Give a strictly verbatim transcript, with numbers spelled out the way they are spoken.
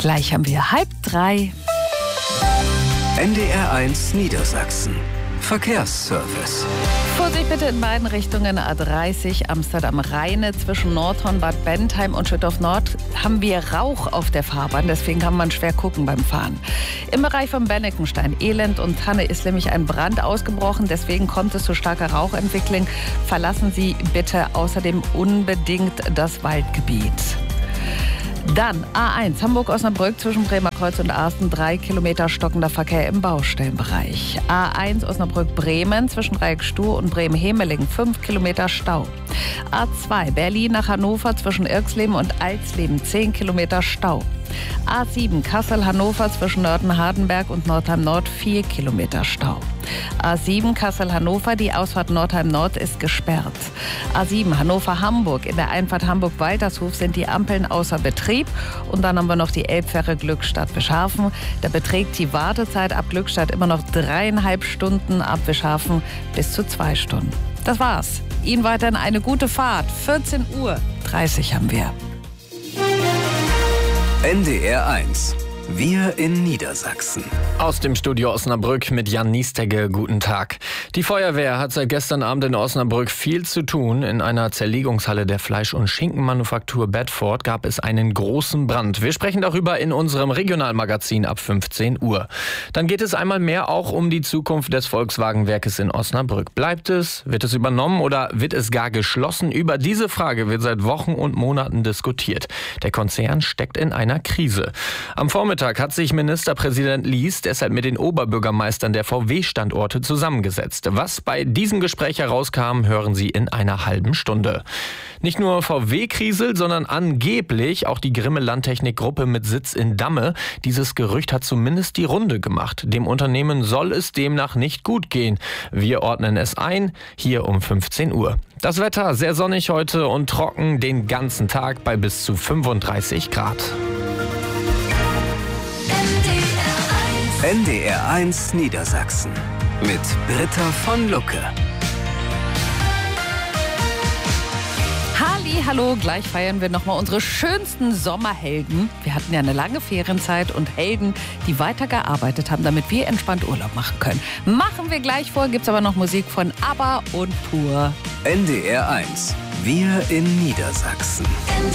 Gleich haben wir halb drei. N D R eins Niedersachsen. Verkehrsservice. Vorsicht bitte in beiden Richtungen. A dreißig Amsterdam-Rheine zwischen Nordhorn, Bad Bentheim und Schüttorf Nord haben wir Rauch auf der Fahrbahn. Deswegen kann man schwer gucken beim Fahren. Im Bereich von Benneckenstein, Elend und Tanne ist nämlich ein Brand ausgebrochen. Deswegen kommt es zu starker Rauchentwicklung. Verlassen Sie bitte außerdem unbedingt das Waldgebiet. Dann A eins Hamburg-Osnabrück zwischen Bremerkreuz und Asten, drei Kilometer stockender Verkehr im Baustellenbereich. A eins Osnabrück-Bremen zwischen Dreieckstuhl und Bremen-Hemeling, fünf Kilometer Stau. A zwei Berlin nach Hannover zwischen Irxleben und Alsleben, zehn Kilometer Stau. A sieben Kassel-Hannover zwischen Nörten-Hardenberg und Nordheim-Nord, vier Kilometer Stau. A sieben Kassel-Hannover, die Ausfahrt Nordheim-Nord ist gesperrt. A sieben Hannover-Hamburg, in der Einfahrt Hamburg-Waltershof sind die Ampeln außer Betrieb. Und dann haben wir noch die Elbfähre Glückstadt-Wischhafen. Da beträgt die Wartezeit ab Glückstadt immer noch dreieinhalb Stunden, ab Wischhafen bis zu zwei Stunden. Das war's. Ihnen weiterhin eine gute Fahrt. vierzehn Uhr dreißig haben wir. N D R eins. Wir in Niedersachsen. Aus dem Studio Osnabrück mit Jan Niestegge. Guten Tag. Die Feuerwehr hat seit gestern Abend in Osnabrück viel zu tun. In einer Zerlegungshalle der Fleisch- und Schinkenmanufaktur Bedford gab es einen großen Brand. Wir sprechen darüber in unserem Regionalmagazin ab fünfzehn Uhr. Dann geht es einmal mehr auch um die Zukunft des Volkswagenwerkes in Osnabrück. Bleibt es? Wird es übernommen oder wird es gar geschlossen? Über diese Frage wird seit Wochen und Monaten diskutiert. Der Konzern steckt in einer Krise. Am Vormittag hat sich Ministerpräsident Lies deshalb mit den Oberbürgermeistern der V W-Standorte zusammengesetzt. Was bei diesem Gespräch herauskam, hören Sie in einer halben Stunde. Nicht nur V W kriselt, sondern angeblich auch die Grimme Landtechnik-Gruppe mit Sitz in Damme. Dieses Gerücht hat zumindest die Runde gemacht. Dem Unternehmen soll es demnach nicht gut gehen. Wir ordnen es ein, hier um fünfzehn Uhr. Das Wetter sehr sonnig heute und trocken den ganzen Tag bei bis zu fünfunddreißig Grad. N D R eins Niedersachsen mit Britta von Lucke. Halli, hallo, gleich feiern wir nochmal unsere schönsten Sommerhelden. Wir hatten ja eine lange Ferienzeit und Helden, die weitergearbeitet haben, damit wir entspannt Urlaub machen können. Machen wir gleich vor, gibt's aber noch Musik von ABBA und Pur. N D R eins. Wir in Niedersachsen.